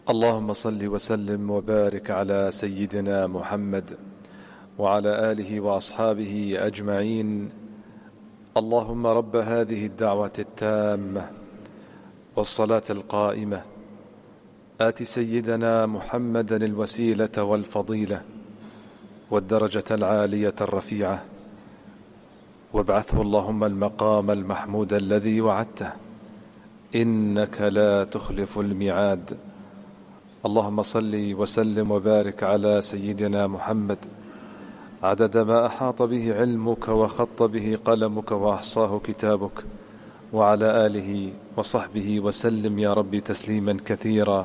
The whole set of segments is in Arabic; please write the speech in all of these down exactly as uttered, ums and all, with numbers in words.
اللهم صل وسلم وبارك على سيدنا محمد وعلى آله وأصحابه أجمعين. اللهم رب هذه الدعوة التامة والصلاة القائمة آت سيدنا محمدا الوسيلة والفضيلة والدرجة العالية الرفيعة، وابعثه اللهم المقام المحمود الذي وعدته، إنك لا تخلف الميعاد. اللهم صل وسلم وبارك على سيدنا محمد عدد ما أحاط به علمك وخط به قلمك وأحصاه كتابك، وعلى آله وصحبه وسلم يا رب تسليما كثيرا.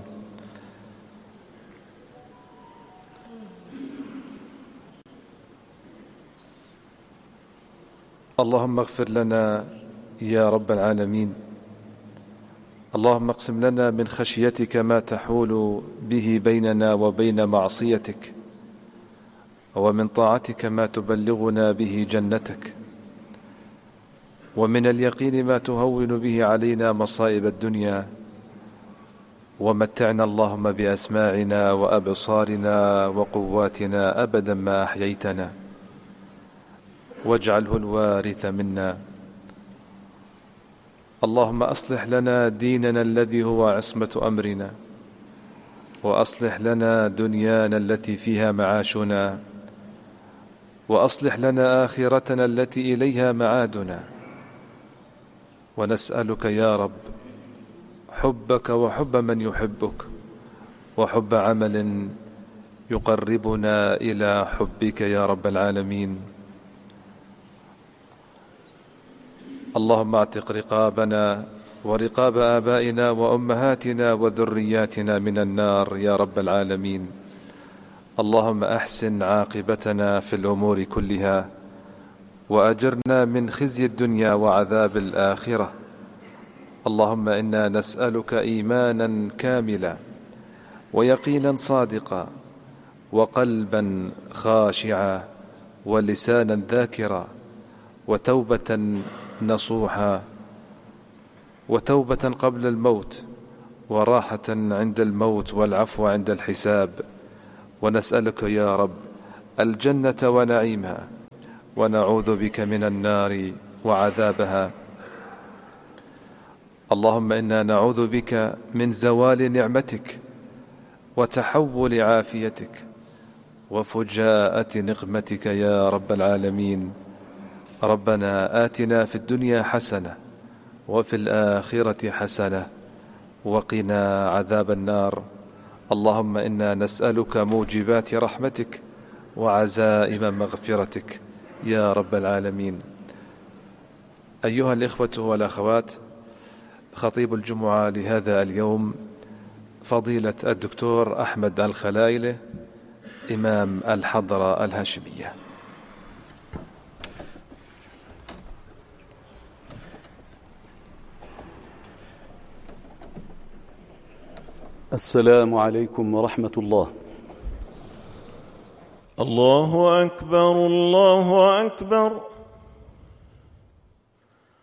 اللهم اغفر لنا يا رب العالمين. اللهم اقسم لنا من خشيتك ما تحول به بيننا وبين معصيتك، ومن طاعتك ما تبلغنا به جنتك، ومن اليقين ما تهون به علينا مصائب الدنيا، ومتعنا اللهم بأسماعنا وأبصارنا وقواتنا أبدا ما أحييتنا، واجعله الوارث منا. اللهم أصلح لنا ديننا الذي هو عصمة أمرنا، وأصلح لنا دنيانا التي فيها معاشنا، وأصلح لنا آخرتنا التي إليها معادنا. ونسألك يا رب حبك وحب من يحبك، وحب عمل يقربنا إلى حبك يا رب العالمين. اللهم اعتق رقابنا ورقاب آبائنا وأمهاتنا وذرياتنا من النار يا رب العالمين. اللهم أحسن عاقبتنا في الأمور كلها، وأجرنا من خزي الدنيا وعذاب الآخرة. اللهم إنا نسألك إيمانا كاملا، ويقينا صادقا، وقلبا خاشعا، ولسانا ذاكرا، وتوبة نصوحا، وتوبة قبل الموت، وراحة عند الموت، والعفو عند الحساب. ونسألك يا رب الجنة ونعيمها، ونعوذ بك من النار وعذابها. اللهم إنا نعوذ بك من زوال نعمتك، وتحول عافيتك، وفجاءة نقمتك يا رب العالمين. ربنا آتنا في الدنيا حسنة وفي الآخرة حسنة وقنا عذاب النار. اللهم إنا نسألك موجبات رحمتك وعزائم مغفرتك يا رب العالمين. أيها الإخوة والأخوات، خطيب الجمعة لهذا اليوم فضيلة الدكتور أحمد الخلايلة، إمام الحضرة الهاشمية. السلام عليكم ورحمة الله. الله أكبر الله أكبر.